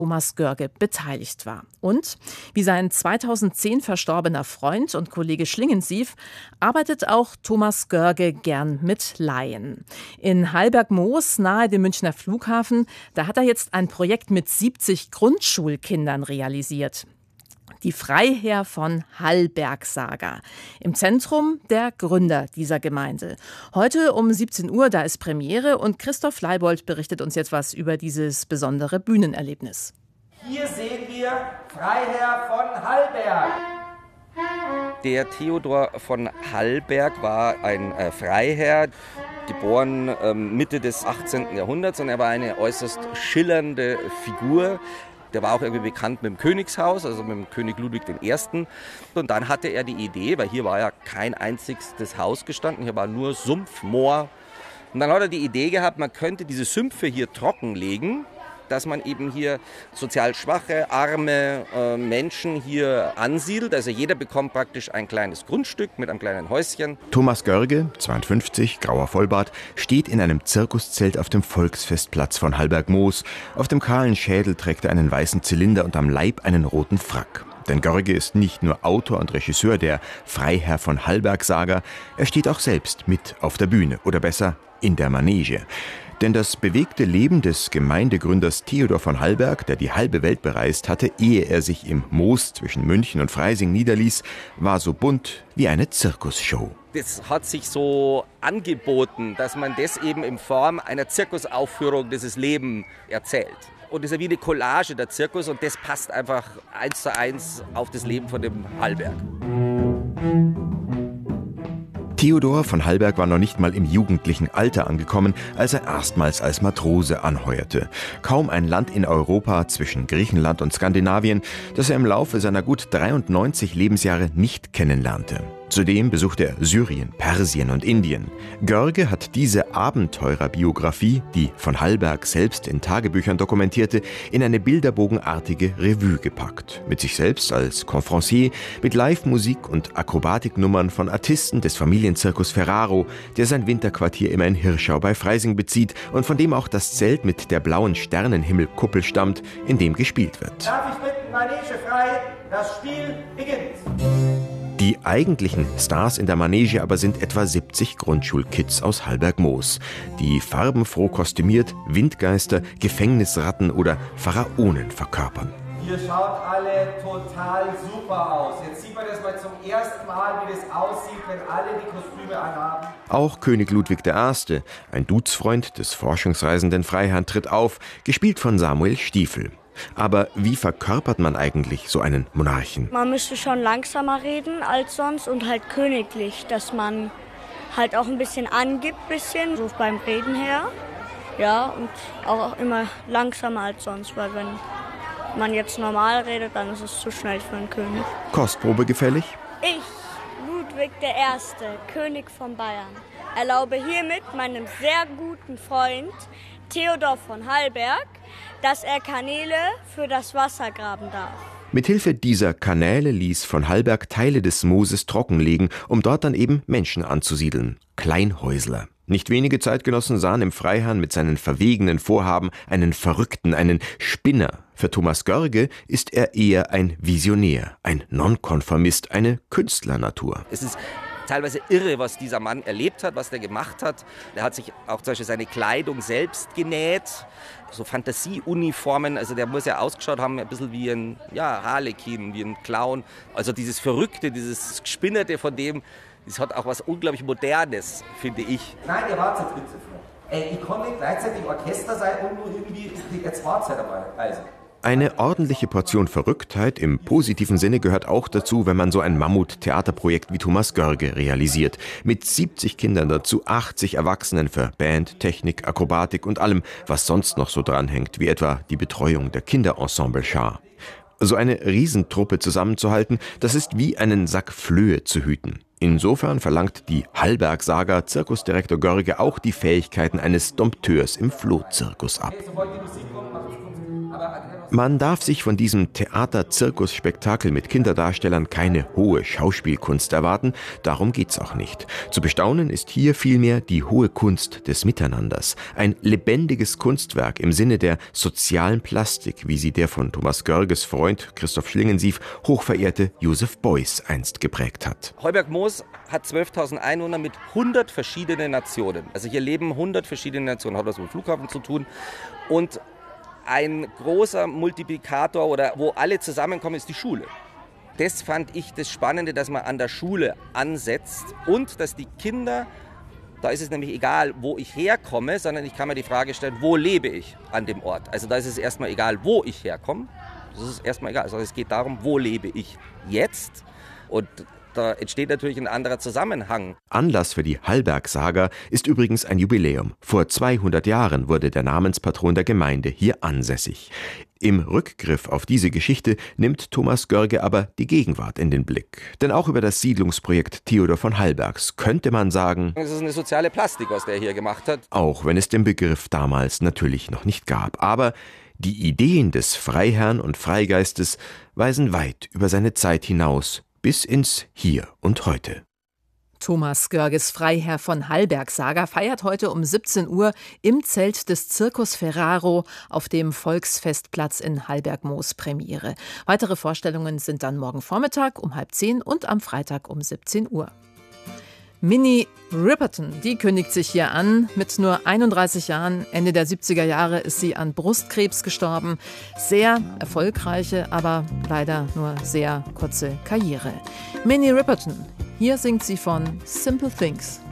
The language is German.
Thomas Görge beteiligt war. Und wie sein 2010 verstorbener Freund und Kollege Schlingensief arbeitet auch Thomas Görge gern mit Laien. In Hallbergmoos nahe dem Münchner Flughafen, da hat er jetzt ein Projekt mit 70 Grundschulkindern realisiert. Die Freiherr von Hallberg-Saga. Im Zentrum der Gründer dieser Gemeinde. Heute um 17 Uhr, da ist Premiere und Christoph Leibold berichtet uns jetzt was über dieses besondere Bühnenerlebnis. Hier sehen wir Freiherr von Hallberg. Der Theodor von Hallberg war ein Freiherr, geboren Mitte des 18. Jahrhunderts, und er war eine äußerst schillernde Figur. Der war auch irgendwie bekannt mit dem Königshaus, also mit dem König Ludwig I. Und dann hatte er die Idee, weil hier war ja kein einziges Haus gestanden, hier war nur Sumpf, Moor. Und dann hat er die Idee gehabt, man könnte diese Sümpfe hier trockenlegen, dass man eben hier sozial schwache, arme Menschen hier ansiedelt. Also jeder bekommt praktisch ein kleines Grundstück mit einem kleinen Häuschen. Thomas Görge, 52, grauer Vollbart, steht in einem Zirkuszelt auf dem Volksfestplatz von Hallbergmoos. Auf dem kahlen Schädel trägt er einen weißen Zylinder und am Leib einen roten Frack. Denn Görge ist nicht nur Autor und Regisseur der Freiherr von Hallberg-Saga, er steht auch selbst mit auf der Bühne, oder besser in der Manege. Denn das bewegte Leben des Gemeindegründers Theodor von Hallberg, der die halbe Welt bereist hatte, ehe er sich im Moos zwischen München und Freising niederließ, war so bunt wie eine Zirkusshow. Das hat sich so angeboten, dass man das eben in Form einer Zirkusaufführung, dieses Leben erzählt. Und das ist ja wie eine Collage, der Zirkus, und das passt einfach 1:1 auf das Leben von dem Hallberg. Theodor von Hallberg war noch nicht mal im jugendlichen Alter angekommen, als er erstmals als Matrose anheuerte. Kaum ein Land in Europa zwischen Griechenland und Skandinavien, das er im Laufe seiner gut 93 Lebensjahre nicht kennenlernte. Zudem besuchte er Syrien, Persien und Indien. Görge hat diese Abenteurerbiografie, die von Hallberg selbst in Tagebüchern dokumentierte, in eine bilderbogenartige Revue gepackt. Mit sich selbst als Conférencier, mit Live-Musik und Akrobatiknummern von Artisten des Familienzirkus Ferraro, der sein Winterquartier immer in Hirschau bei Freising bezieht und von dem auch das Zelt mit der blauen Sternenhimmelkuppel stammt, in dem gespielt wird. Darf ich bitten, Manege frei, das Spiel beginnt. Die eigentlichen Stars in der Manege aber sind etwa 70 Grundschulkids aus Hallbergmoos, die farbenfroh kostümiert Windgeister, Gefängnisratten oder Pharaonen verkörpern. Ihr schaut alle total super aus. Jetzt sieht man das mal zum ersten Mal, wie das aussieht, wenn alle die Kostüme anhaben. Auch König Ludwig I., ein Duzfreund des forschungsreisenden Freiherrn, tritt auf, gespielt von Samuel Stiefel. Aber wie verkörpert man eigentlich so einen Monarchen? Man müsste schon langsamer reden als sonst und halt königlich, dass man halt auch ein bisschen angibt, so beim Reden her. Ja, und auch immer langsamer als sonst, weil wenn man jetzt normal redet, dann ist es zu schnell für einen König. Kostprobe gefällig? Ich, Ludwig I., König von Bayern, erlaube hiermit meinem sehr guten Freund Theodor von Hallberg, dass er Kanäle für das Wasser graben darf. Mithilfe dieser Kanäle ließ von Hallberg Teile des Mooses trockenlegen, um dort dann eben Menschen anzusiedeln. Kleinhäusler. Nicht wenige Zeitgenossen sahen im Freiherrn mit seinen verwegenen Vorhaben einen Verrückten, einen Spinner. Für Thomas Görge ist er eher ein Visionär, ein Nonkonformist, eine Künstlernatur. Es ist teilweise irre, was dieser Mann erlebt hat, was der gemacht hat. Er hat sich auch zum Beispiel seine Kleidung selbst genäht, so Fantasieuniformen. Also der muss ja ausgeschaut haben, ein bisschen wie ein Harlekin, wie ein Clown. Also dieses Verrückte, dieses Gespinnerte von dem, das hat auch was unglaublich Modernes, finde ich. Nein, ihr wart jetzt witzig. Ich konnte gleichzeitig Orchester sein und nur irgendwie, jetzt wart ihr dabei. Also. Eine ordentliche Portion Verrücktheit im positiven Sinne gehört auch dazu, wenn man so ein Mammut-Theaterprojekt wie Thomas Görge realisiert. Mit 70 Kindern dazu, 80 Erwachsenen für Band, Technik, Akrobatik und allem, was sonst noch so dranhängt, wie etwa die Betreuung der Kinderensemble-Schar. So eine Riesentruppe zusammenzuhalten, das ist wie einen Sack Flöhe zu hüten. Insofern verlangt die Hallberg-Saga Zirkusdirektor Görge auch die Fähigkeiten eines Dompteurs im Flohzirkus ab. Okay, sobald die Musik kommt, macht es. Aber Man darf sich von diesem Theater-Zirkus-Spektakel mit Kinderdarstellern keine hohe Schauspielkunst erwarten, darum geht's auch nicht. Zu bestaunen ist hier vielmehr die hohe Kunst des Miteinanders. Ein lebendiges Kunstwerk im Sinne der sozialen Plastik, wie sie der von Thomas Görges Freund Christoph Schlingensief hochverehrte Joseph Beuys einst geprägt hat. Heuberg-Moos hat 12.000 Einwohner mit 100 verschiedenen Nationen. Also hier leben 100 verschiedene Nationen, hat was mit dem Flughafen zu tun. Und ein großer Multiplikator oder wo alle zusammenkommen, ist die Schule. Das fand ich das Spannende, dass man an der Schule ansetzt und dass die Kinder, da ist es nämlich egal, wo ich herkomme, sondern ich kann mir die Frage stellen, wo lebe ich an dem Ort. Also da ist es erstmal egal, wo ich herkomme. Das ist erstmal egal. Also es geht darum, wo lebe ich jetzt. Und da entsteht natürlich ein anderer Zusammenhang. Anlass für die Hallberg-Saga ist übrigens ein Jubiläum. Vor 200 Jahren wurde der Namenspatron der Gemeinde hier ansässig. Im Rückgriff auf diese Geschichte nimmt Thomas Görge aber die Gegenwart in den Blick. Denn auch über das Siedlungsprojekt Theodor von Hallbergs könnte man sagen, es ist eine soziale Plastik, was der hier gemacht hat. Auch wenn es den Begriff damals natürlich noch nicht gab. Aber die Ideen des Freiherrn und Freigeistes weisen weit über seine Zeit hinaus, bis ins Hier und Heute. Thomas Görges Freiherr von Hallberg-Saga feiert heute um 17 Uhr im Zelt des Circus Ferraro auf dem Volksfestplatz in Hallberg-Moos Premiere. Weitere Vorstellungen sind dann morgen Vormittag um 9:30 und am Freitag um 17 Uhr. Minnie Riperton, die kündigt sich hier an. Mit nur 31 Jahren, Ende der 70er Jahre, ist sie an Brustkrebs gestorben. Sehr erfolgreiche, aber leider nur sehr kurze Karriere. Minnie Riperton, hier singt sie von Simple Things.